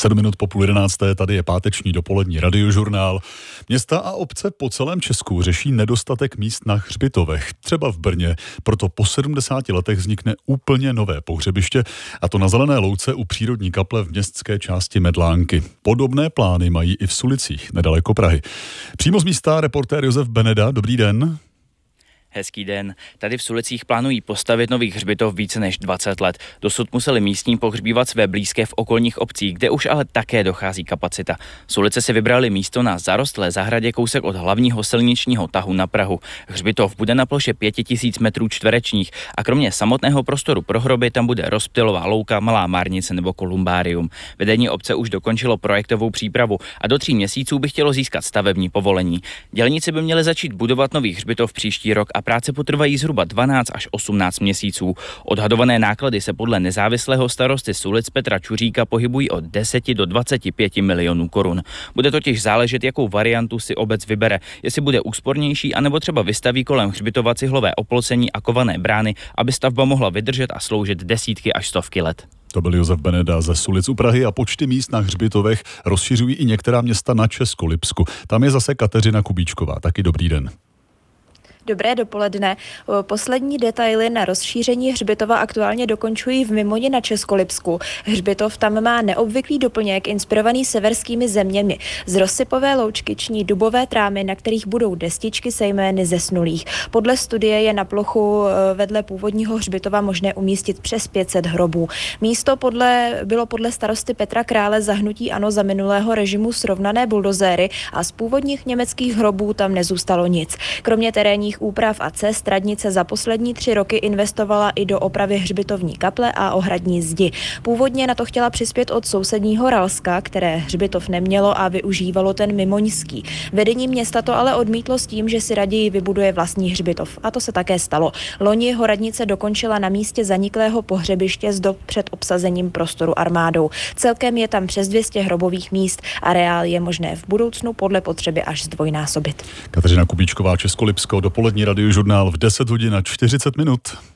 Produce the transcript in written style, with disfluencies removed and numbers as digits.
7 minut po 10:30, tady je páteční dopolední radiožurnál. Města a obce po celém Česku řeší nedostatek míst na hřbitovech. Třeba v Brně, proto po 70 letech vznikne úplně nové pohřebiště, a to na Zelené louce u přírodní kaple v městské části Medlánky. Podobné plány mají i v Sulicích, nedaleko Prahy. Přímo z místa reportér Josef Beneda, dobrý den. Hezký den. Tady v Sulicích plánují postavit nový hřbitov více než 20 let. Dosud museli místní pohřbívat své blízké v okolních obcích, kde už ale také dochází kapacita. Sulice si vybrali místo na zarostlé zahradě kousek od hlavního silničního tahu na Prahu. Hřbitov bude na ploše 5000 metrů čtverečních a kromě samotného prostoru pro hroby tam bude rozptylová louka, malá márnice nebo kolumbárium. Vedení obce už dokončilo projektovou přípravu a do 3 měsíců by chtělo získat stavební povolení. Dělníci by měli začít budovat nový hřbitov příští rok a práce potrvají zhruba 12 až 18 měsíců. Odhadované náklady se podle nezávislého starosty Sulic Petra Čuříka pohybují od 10 do 25 milionů korun. Bude totiž záležet, jakou variantu si obec vybere, jestli bude úspornější, anebo třeba vystaví kolem hřbitova cihlové oplocení a kované brány, aby stavba mohla vydržet a sloužit desítky až stovky let. To byl Josef Beneda ze Sulic u Prahy a počty míst na hřbitovech rozšiřují i některá města na Českolipsku. Tam je zase Kateřina Kubíčková. Taky dobrý den. Dobré dopoledne. Poslední detaily na rozšíření hřbitova aktuálně dokončují v Mimoni na Českolipsku. Hřbitov tam má neobvyklý doplněk inspirovaný severskými zeměmi. Z rozsypové loučky ční dubové trámy, na kterých budou destičky se jmény zesnulých. Podle studie je na plochu vedle původního hřbitova možné umístit přes 500 hrobů. Místo bylo podle starosty Petra Krále za hnutí ANO za minulého režimu srovnané buldozéry a z původních německých hrobů tam nezůstalo nic. Kromě terénních úprav a cest radnice za poslední 3 roky investovala i do opravy hřbitovní kaple a ohradní zdi. Původně na to chtěla přispět od sousedního Ralska, které hřbitov nemělo a využívalo ten mimoňský. Vedení města to ale odmítlo s tím, že si raději vybuduje vlastní hřbitov. A to se také stalo. Loni ho radnice dokončila na místě zaniklého pohřebiště z dob před obsazením prostoru armádou. Celkem je tam přes 200 hrobových míst. Areál je možné v budoucnu podle potřeby až zdvojnásobit. Kateřina Kubíčková, Českolipsko, dopolední radiožurnál v 10:40.